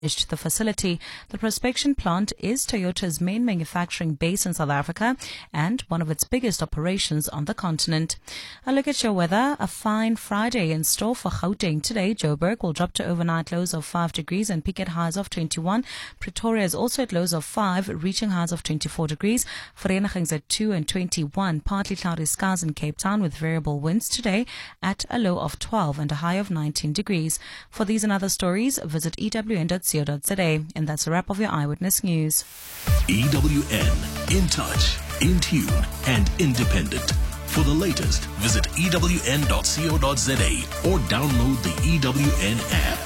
to the facility. The Prospection plant is Toyota's main manufacturing base in South Africa and one of its biggest operations on the continent. A look at your weather. A fine Friday in store for Gauteng today. Joburg will drop to overnight lows of 5 degrees and peak at highs of 21. Pretoria is also at lows of 5, reaching highs of 24 degrees. Vereeniging's at 2 and 21. Partly cloudy skies in Cape Town with variable winds today at a low of 12 and a high of 19 degrees. For these and other stories, visit ewn.co.za. And that's a wrap of your Eyewitness News. EWN, in touch, in tune, and independent. For the latest, visit ewn.co.za or download the EWN app.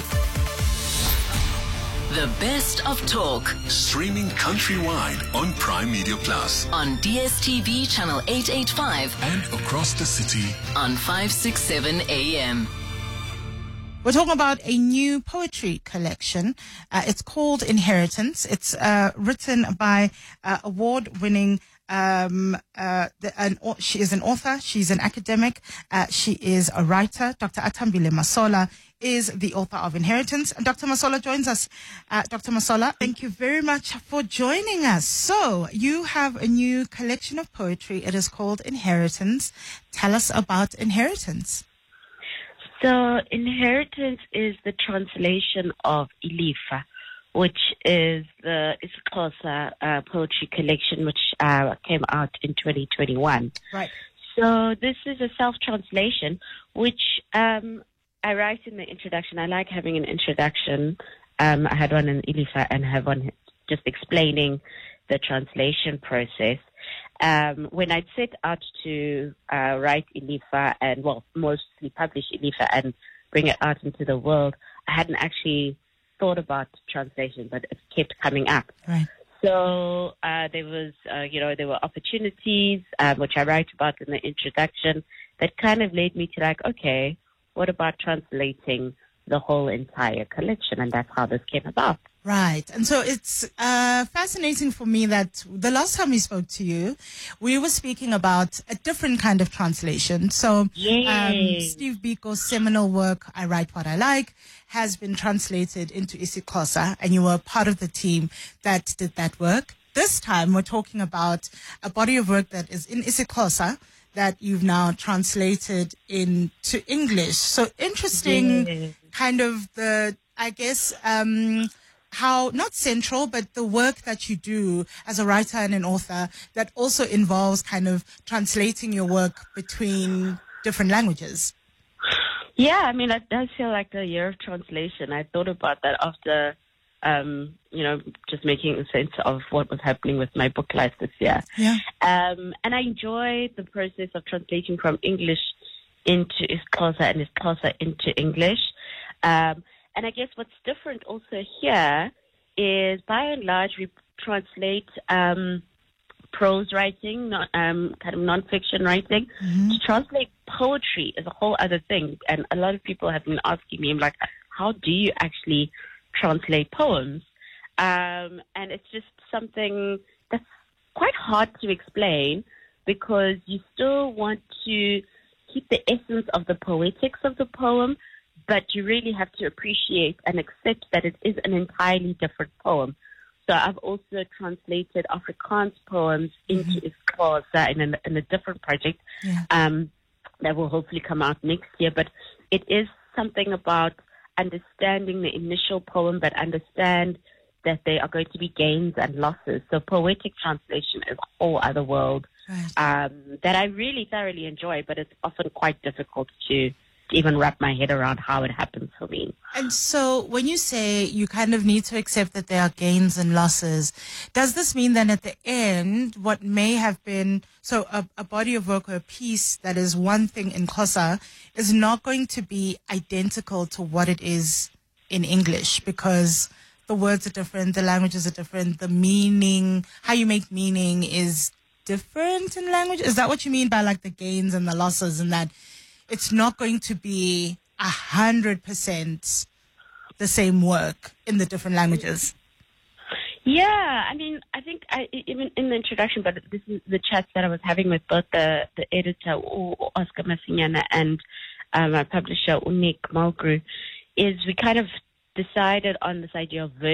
The best of talk. Streaming countrywide on Prime Media Plus. On DSTV channel 885. And across the city on 567 AM. We're talking about a new poetry collection. It's called Inheritance. It's written by award-winning. She is an author. She's an academic. She is a writer. Dr. Atambile Masola is the author of Inheritance. And Dr. Masola joins us. Dr. Masola, thank you very much for joining us. So you have a new collection of poetry. It is called Inheritance. Tell us about Inheritance. So Inheritance is the translation of Ilifa, which is the isiXhosa poetry collection, which came out in 2021. Right. So this is a self-translation, which I write in the introduction. I like having an introduction. I had one in Ilifa and have one just explaining the translation process. When I set out to write Ilifa and, mostly publish Ilifa and bring it out into the world, I hadn't actually thought about translation, but it kept coming up. Right. So there were opportunities, which I write about in the introduction, that kind of led me to okay, what about translating the whole entire collection? And that's how this came about. Right. And so it's fascinating for me that the last time we spoke to you, we were speaking about a different kind of translation. So Steve Biko's seminal work, I Write What I Like, has been translated into isiXhosa, and you were part of the team that did that work. This time we're talking about a body of work that is in isiXhosa that you've now translated into English. So interesting kind of how, not central, but the work that you do as a writer and an author that also involves kind of translating your work between different languages. Yeah, I mean, it does feel like a year of translation. I thought about that after, just making sense of what was happening with my book life this year. Yeah. And I enjoy the process of translating from English into isiXhosa and isiXhosa into English. And I guess what's different also here is, by and large, we translate prose writing, kind of nonfiction writing. Mm-hmm. To translate poetry is a whole other thing. And a lot of people have been asking me, I'm like, how do you actually translate poems? And it's just something that's quite hard to explain, because you still want to keep the essence of the poetics of the poem, but you really have to appreciate and accept that it is an entirely different poem. So I've also translated Afrikaans poems into isiXhosa in a different project that will hopefully come out next year. But it is something about understanding the initial poem, but understand that there are going to be gains and losses. So poetic translation is a whole other world that I really thoroughly enjoy, but it's often quite difficult to even wrap my head around how it happens for me. And so when you say you kind of need to accept that there are gains and losses, does this mean then at the end, what may have been, a body of work or a piece that is one thing in Xhosa is not going to be identical to what it is in English, because the words are different, the languages are different, the meaning, how you make meaning is different in language? Is that what you mean by the gains and the losses, and that it's not going to be 100% the same work in the different languages? Yeah, I mean, I think even in the introduction, but this is the chats that I was having with both the editor, Oscar Masinyana, and my publisher, Nick Mulgrew, is we kind of decided on this idea of